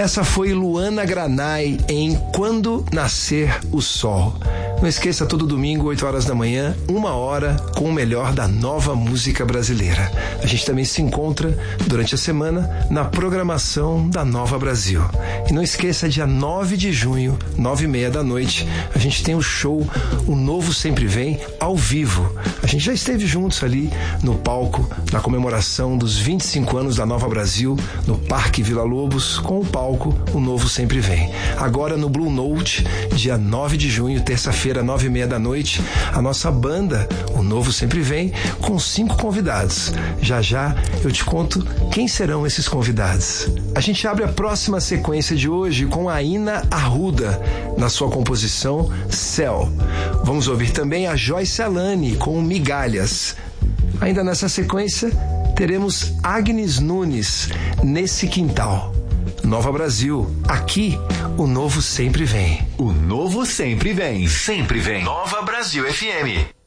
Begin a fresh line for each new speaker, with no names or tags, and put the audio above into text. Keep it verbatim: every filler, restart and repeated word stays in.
Essa foi Luana Granai em Quando Nascer o Sol. Não esqueça, todo domingo, oito horas da manhã, uma hora, com o melhor da nova música brasileira. A gente também se encontra durante a semana na programação da Nova Brasil. E não esqueça, dia nove de junho, nove e meia da noite, a gente tem o show O Novo Sempre Vem, ao vivo. A gente já esteve juntos ali no palco, na comemoração dos vinte e cinco anos da Nova Brasil, no Parque Vila Lobos, com o palco O Novo Sempre Vem. Agora no Blue Note, dia nove de junho, terça-feira, nove e meia da noite, a nossa banda, O Novo Sempre Vem, com cinco convidados. Já já eu te conto quem serão esses convidados. A gente abre a próxima sequência de hoje com a Ina Arruda, na sua composição Céu. Vamos ouvir também a Joyce Alane com Migalhas. Ainda nessa sequência, teremos Agnes Nunes, Nesse Quintal. Nova Brasil, aqui o novo sempre vem.
O novo sempre vem. Sempre vem. Nova Brasil F M.